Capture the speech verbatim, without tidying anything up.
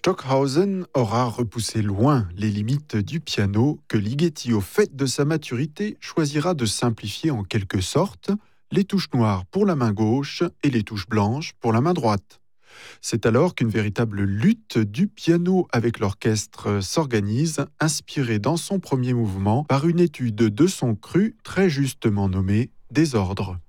Stockhausen aura repoussé loin les limites du piano que Ligeti, au fait de sa maturité, choisira de simplifier en quelque sorte, les touches noires pour la main gauche et les touches blanches pour la main droite. C'est alors qu'une véritable lutte du piano avec l'orchestre s'organise, inspirée dans son premier mouvement par une étude de son cru très justement nommée Désordre.